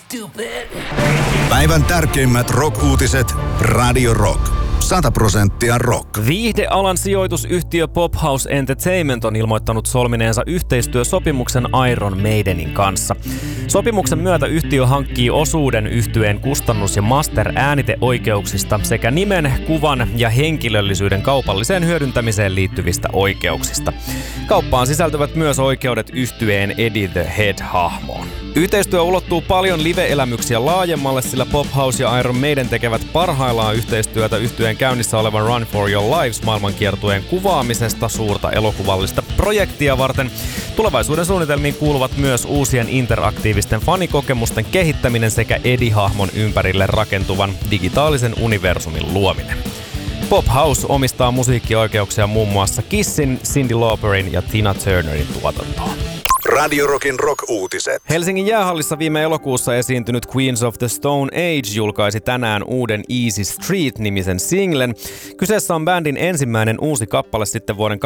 stupid. Päivän tärkeimmät rock-uutiset. Radio Rock. 100% rock. Viihdealan sijoitusyhtiö Pophouse Entertainment on ilmoittanut solmineensa yhteistyösopimuksen Iron Maidenin kanssa. Sopimuksen myötä yhtiö hankkii osuuden yhtyeen kustannus- ja master-ääniteoikeuksista sekä nimen, kuvan ja henkilöllisyyden kaupalliseen hyödyntämiseen liittyvistä oikeuksista. Kauppaan sisältyvät myös oikeudet yhtyeen Eddie the Head-hahmoon. Yhteistyö ulottuu paljon live-elämyksiä laajemmalle, sillä Pophouse ja Iron Maiden tekevät parhaillaan yhteistyötä yhtyeen käynnissä olevan Run for Your Lives -maailmankiertueen kuvaamisesta suurta elokuvallista projektia varten. Tulevaisuuden suunnitelmiin kuuluvat myös uusien interaktiivisten fanikokemusten kehittäminen sekä Eddie-hahmon ympärille rakentuvan digitaalisen universumin luominen. Pophouse omistaa musiikkioikeuksia muun muassa Kissin, Cyndi Lauperin ja Tina Turnerin tuotantoon. Radio Rockin rock-uutiset. Helsingin jäähallissa viime elokuussa esiintynyt Queens of the Stone Age julkaisi tänään uuden Easy Street-nimisen singlen. Kyseessä on bändin ensimmäinen uusi kappale sitten vuoden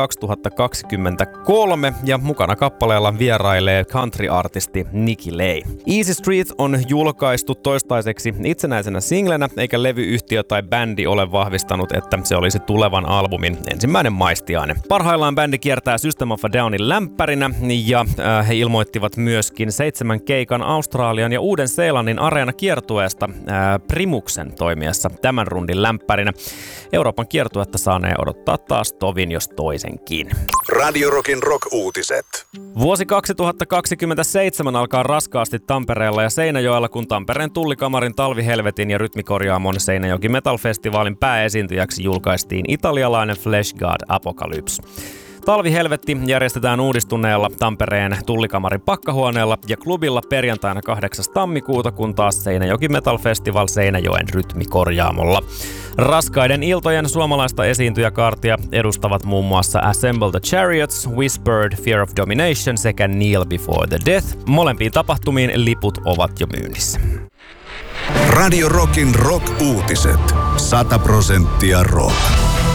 2023 ja mukana kappaleella vierailee country-artisti Nikki Lay. Easy Street on julkaistu toistaiseksi itsenäisenä singlenä, eikä levyyhtiö tai bändi ole vahvistanut, että se olisi tulevan albumin ensimmäinen maistiainen. Parhaillaan bändi kiertää System of a Downin lämpärinä ja he ilmoittivat myöskin 7 keikan Australian ja Uuden-Seelannin areenakiertueesta Primuksen toimiessa tämän rundin lämpärinä. Euroopan kiertuetta saanee odottaa taas tovin jos toisenkin. Radio Rockin rock-uutiset. Vuosi 2027 alkaa raskaasti Tampereella ja Seinäjoella, kun Tampereen Tullikamarin Talvihelvetin ja Rytmikorjaamon Seinäjoki Metal-festivaalin pääesiintyjäksi julkaistiin italialainen Flesh God Apocalypse. Talvihelvetti järjestetään uudistuneella Tampereen Tullikamarin pakkahuoneella ja klubilla perjantaina 8. tammikuuta, kun taas Seinäjoki Metal Festival Seinäjoen Rytmikorjaamolla. Raskaiden iltojen suomalaista esiintyjäkaartia edustavat muun muassa Assemble the Chariots, Whispered, Fear of Domination sekä Kneel Before the Death. Molempiin tapahtumiin liput ovat jo myynnissä. Radio Rockin rock-uutiset. 100% rock.